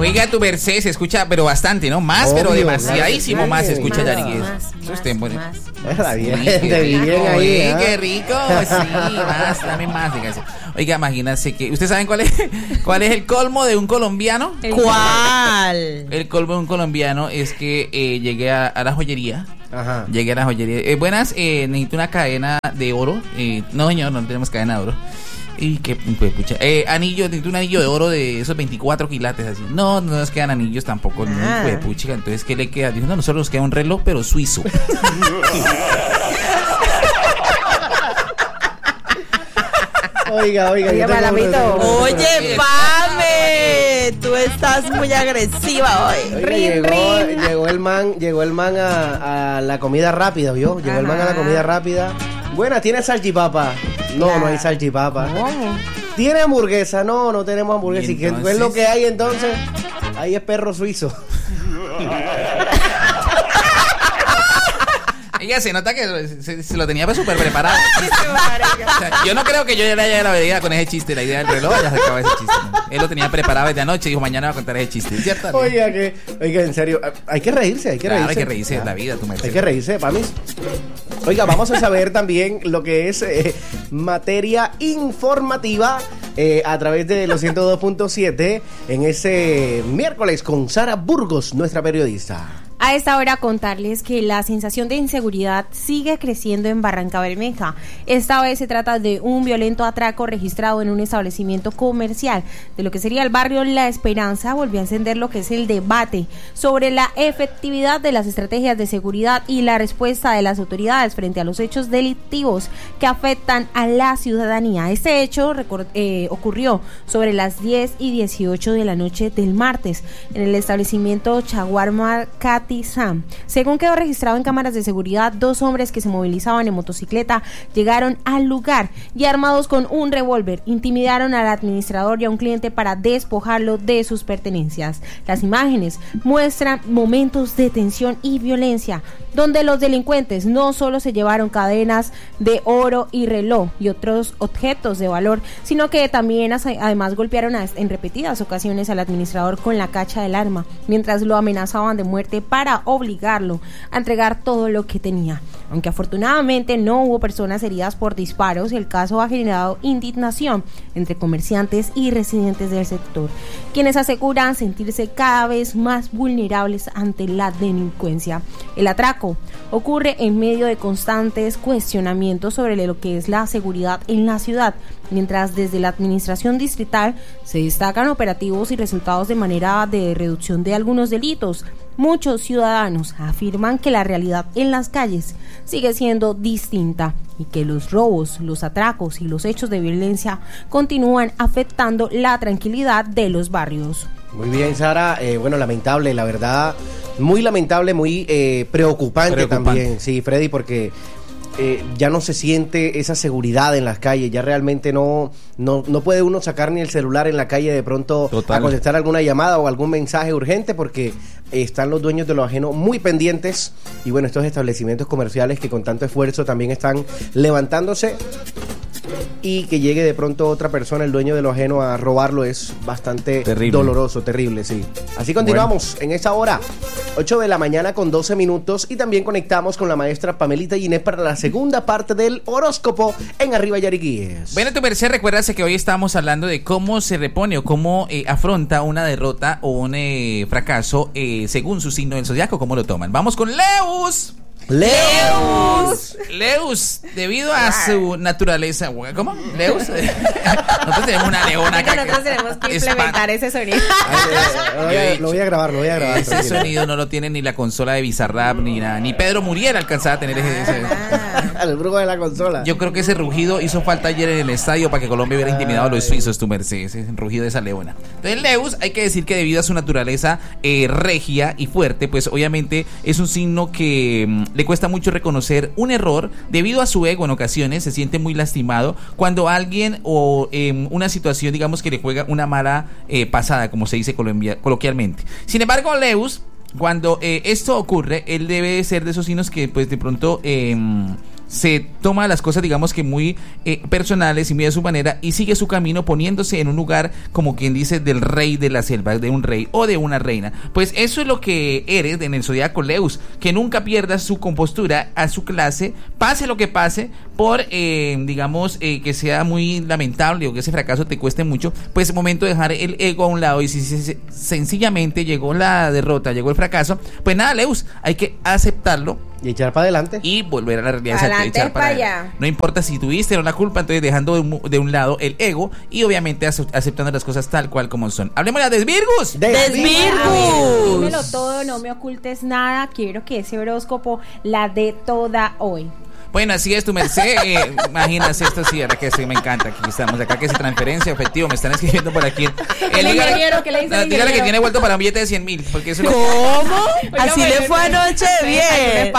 Oiga, tu merced se escucha, pero bastante, ¿no? Más, obvio, pero demasiadísimo más se escucha Yariquez. Eso está bueno. Bien, ahí, qué rico, sí, más, también más, dígase. Oiga, imagínense que, ¿ustedes saben cuál es el colmo de un colombiano? ¿Cuál? El colmo de un colombiano es que llegué a la joyería. Ajá. Llegué a la joyería. Buenas, necesito una cadena de oro. No, señor, no tenemos cadena de oro. Y que, pues, pucha, necesito un anillo de oro de esos 24 quilates así. No nos quedan anillos tampoco, no, pues, pucha. Entonces, ¿qué le queda? Dijo, no, nosotros nos queda un reloj, pero suizo. Oiga, oye, Pame, tú estás muy agresiva hoy. Llegó el man a la comida rápida, ¿vio? Llegó el man a la comida rápida. Buena, ¿tiene salchipapa? No hay salchipapa. ¿Tiene hamburguesa? No tenemos hamburguesa. ¿Y qué es lo que hay entonces? Ahí es perro suizo. Ella se nota que se lo tenía súper preparado. O sea, yo no creo que yo ya le haya la verdad con ese chiste. La idea del reloj ya se acaba ese chiste, ¿no? Él lo tenía preparado desde anoche y dijo, mañana va a contar ese chiste, ¿cierto? Oiga, en serio, hay que reírse, hay que reírse de la vida, tu merced. Hay que reírse, Pamis. Oiga, vamos a saber también lo que es materia informativa a través de los 102.7 en ese miércoles con Sara Burgos, nuestra periodista. A esta hora contarles que la sensación de inseguridad sigue creciendo en Barrancabermeja. Esta vez se trata de un violento atraco registrado en un establecimiento comercial de lo que sería el barrio La Esperanza. Volvió a encender lo que es el debate sobre la efectividad de las estrategias de seguridad y la respuesta de las autoridades frente a los hechos delictivos que afectan a la ciudadanía. Este hecho ocurrió sobre las 10:18 de la noche del martes en el establecimiento Chaguarma Cat. Según quedó registrado en cámaras de seguridad, 2 hombres que se movilizaban en motocicleta llegaron al lugar y armados con un revólver intimidaron al administrador y a un cliente para despojarlo de sus pertenencias. Las imágenes muestran momentos de tensión y violencia, donde los delincuentes no solo se llevaron cadenas de oro y reloj y otros objetos de valor, sino que también además golpearon en repetidas ocasiones al administrador con la cacha del arma, mientras lo amenazaban de muerte para obligarlo a entregar todo lo que tenía. Aunque afortunadamente no hubo personas heridas por disparos, el caso ha generado indignación entre comerciantes y residentes del sector, quienes aseguran sentirse cada vez más vulnerables ante la delincuencia. El atraco ocurre en medio de constantes cuestionamientos sobre lo que es la seguridad en la ciudad, mientras desde la administración distrital se destacan operativos y resultados de manera de reducción de algunos delitos. Muchos ciudadanos afirman que la realidad en las calles sigue siendo distinta y que los robos, los atracos y los hechos de violencia continúan afectando la tranquilidad de los barrios. Muy bien, Sara. Bueno, lamentable, la verdad, muy lamentable, muy preocupante también. Sí, Freddy, porque ya no se siente esa seguridad en las calles, ya realmente no puede uno sacar ni el celular en la calle de pronto a contestar alguna llamada o algún mensaje urgente porque están los dueños de lo ajeno muy pendientes y bueno, estos establecimientos comerciales que con tanto esfuerzo también están levantándose y que llegue de pronto otra persona, el dueño de lo ajeno, a robarlo es bastante doloroso, terrible, sí. Así continuamos en esta hora, 8 de la mañana con 12 minutos y también conectamos con la maestra Pamelita Ginés para la segunda parte del horóscopo en Arriba Yariquíes. Bueno, tu merced, recuérdase que hoy estamos hablando de cómo se repone o cómo afronta una derrota o un fracaso según su signo del zodiaco, cómo lo toman. Vamos con Leus, debido a su naturaleza. ¿Cómo? ¿Leus? Nosotros tenemos una leona acá. Nosotros tenemos que implementar ese sonido. Lo voy a grabar. Ese sonido no lo tiene ni la consola de Bizarrap ni nada. Ni Pedro Muriel alcanzaba a tener ese. El brujo de la consola. Yo creo que ese rugido hizo falta ayer en el estadio para que Colombia hubiera intimidado a los suizos, tu merced. Ese rugido de esa leona. Entonces, Leus, hay que decir que debido a su naturaleza regia y fuerte, pues obviamente es un signo que le cuesta mucho reconocer un error. Debido a su ego, en ocasiones se siente muy lastimado cuando alguien o una situación, digamos, que le juega una mala pasada, como se dice coloquialmente. Sin embargo, Leus, cuando esto ocurre, él debe ser de esos signos que pues de pronto se toma las cosas, digamos que muy personales y muy a su manera, y sigue su camino poniéndose en un lugar, como quien dice, del rey de la selva, de un rey o de una reina. Pues eso es lo que eres en el zodiaco Leus, que nunca pierdas su compostura a su clase, pase lo que pase, por digamos que sea muy lamentable o que ese fracaso te cueste mucho, pues es momento de dejar el ego a un lado. Y si sencillamente llegó la derrota, llegó el fracaso, pues nada, Leus, hay que aceptarlo y echar para adelante y volver a la realidad. Adelante, echar para allá. No importa si tuviste o no la culpa, entonces dejando de un lado el ego y obviamente aceptando las cosas tal cual como son. Hablemos de Virgus. Desvirgus. Dímelo todo, no me ocultes nada. Quiero que ese horóscopo la dé toda hoy. Bueno, así es, tu merced. Imagínate esto, sí, ahora que sí, me encanta. Aquí estamos, acá que es transferencia, efectivo. Me están escribiendo por aquí. El ingeniero, ¿qué le dice el Dígale que ingeniero? tiene vuelto para un billete de 100,000. Porque eso ¿Cómo? Así le fue anoche, bien.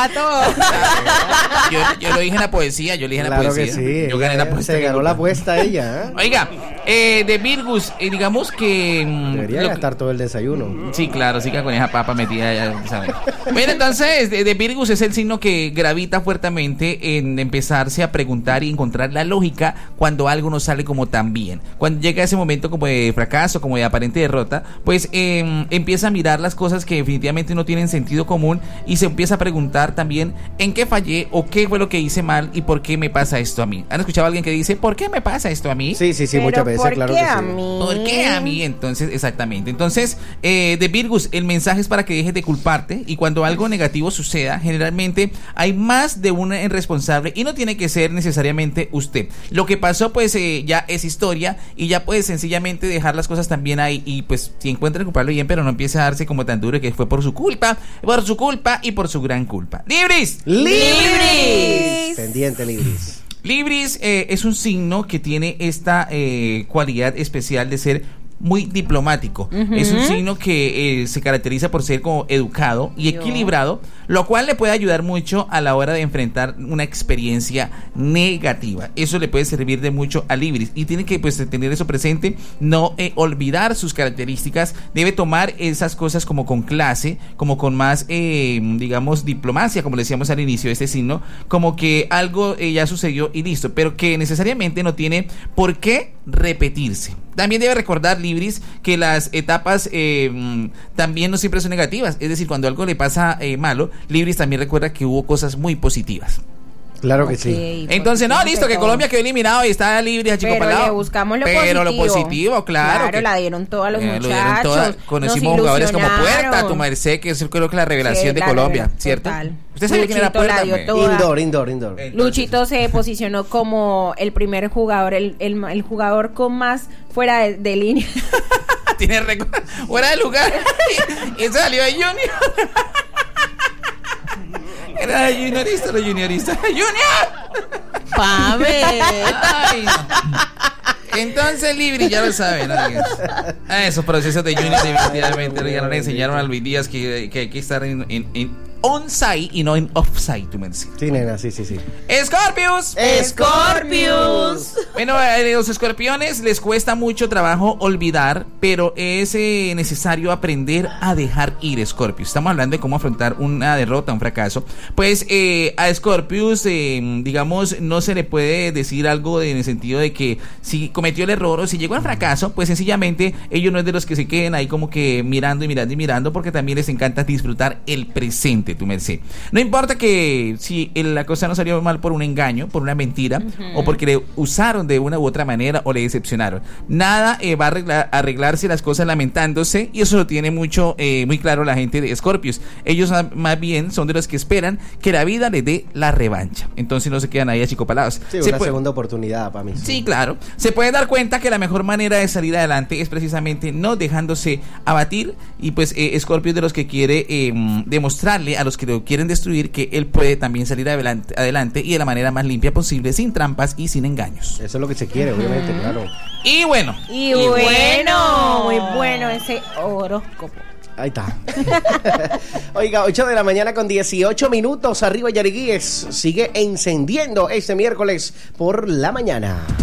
yo lo dije en la poesía. Yo le dije en la claro poesía. que sí, Yo gané la apuesta. se ganó la apuesta ella, ¿eh? Oiga, de Virgus, digamos que debería gastar todo el desayuno. Sí, claro, sí que con esa papa metida ya saben. Bueno, entonces, de Virgus es el signo que gravita fuertemente en empezarse a preguntar y encontrar la lógica cuando algo no sale como tan bien. Cuando llega ese momento como de fracaso, como de aparente derrota, pues empieza a mirar las cosas que definitivamente no tienen sentido común y se empieza a preguntar también en qué fallé o qué fue lo que hice mal y por qué me pasa esto a mí. ¿Han escuchado a alguien que dice, ¿por qué me pasa esto a mí? Sí, muchas veces, claro que sí. ¿Por qué a mí? Entonces, exactamente. Entonces, de Virgus, el mensaje es para que dejes de culparte y cuando algo negativo suceda, generalmente hay más de un responsable y no tiene que ser necesariamente usted. Lo que pasó, pues, ya es historia y ya puedes sencillamente dejar las cosas también ahí y, pues, si encuentra el culpable bien, pero no empiece a darse como tan duro que fue por su culpa y por su gran culpa. ¡Libris! Pendiente, Libris. Libris es un signo que tiene esta cualidad especial de ser muy diplomático. Es un signo que se caracteriza por ser como educado y equilibrado, lo cual le puede ayudar mucho a la hora de enfrentar una experiencia negativa. Eso le puede servir de mucho a Libris y tiene que, pues, tener eso presente, no olvidar sus características. Debe tomar esas cosas como con clase, como con más digamos diplomacia, como le decíamos al inicio de este signo, como que algo ya sucedió y listo, pero que necesariamente no tiene por qué repetirse. También debe recordar, Libris, que las etapas también no siempre son negativas. Es decir, cuando algo le pasa malo, Libris también recuerda que hubo cosas muy positivas. Claro que sí. Entonces, no, listo, que Colombia quedó eliminado y está Libris a Chico Palao. Pero le buscamos lo positivo. Pero lo positivo, claro. Claro, la dieron todos los muchachos. Conocimos jugadores como Puerta, tu merced, que es creo que la revelación de Colombia, ¿cierto? Total. ¿Usted sabe quién era Puerta? Indoor. Luchito se posicionó como el primer jugador, el jugador con más fuera de línea. Tiene récord fuera de lugar. Y salió de Junior. Era juniorista o juniorista. ¡Junior! ¡Pame! Ay, no. Entonces, Libri, ya lo saben, ¿no? Esos procesos de Junior definitivamente ya no le enseñaron a Luis Díaz que hay que estar en on-site y no en off-site, tú me decís. Sí, nena, sí. ¡Scorpius! Bueno, a los escorpiones les cuesta mucho trabajo olvidar, pero es necesario aprender a dejar ir, Scorpius. Estamos hablando de cómo afrontar una derrota, un fracaso. Pues a Scorpius, digamos, no se le puede decir algo en el sentido de que si cometió el error o si llegó al fracaso, pues sencillamente ellos no es de los que se queden ahí como que mirando, porque también les encanta disfrutar el presente, tu merced. No importa que si la cosa no salió mal por un engaño, por una mentira, o porque le usaron de una u otra manera o le decepcionaron. Nada va a arreglarse las cosas lamentándose, y eso lo tiene muy claro la gente de Scorpius. Ellos más bien son de los que esperan que la vida les dé la revancha. Entonces no se quedan ahí achicopalados. Sí, una segunda oportunidad para mí. Sí, claro. Se puede dar cuenta que la mejor manera de salir adelante es precisamente no dejándose abatir, y pues Scorpius de los que quiere demostrarle a los que lo quieren destruir que él puede también salir adelante y de la manera más limpia posible, sin trampas y sin engaños. Eso es lo que se quiere, obviamente, claro. Y bueno. Muy bueno ese horóscopo. Ahí está. Oiga, 8 de la mañana con 18 minutos. Arriba Yariguíes sigue encendiendo este miércoles por la mañana.